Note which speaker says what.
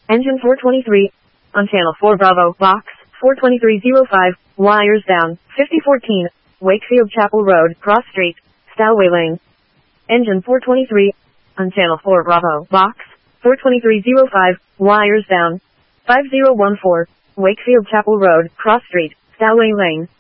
Speaker 1: Engine 423. On channel 4 Bravo, box 42305, wires down, 5014, Wakefield Chapel Road, Cross Street, Stowaway Lane. Engine 423. On channel 4 Bravo, box 42305, wires down, 5014, Wakefield Chapel Road, Cross Street, Stowaway Lane.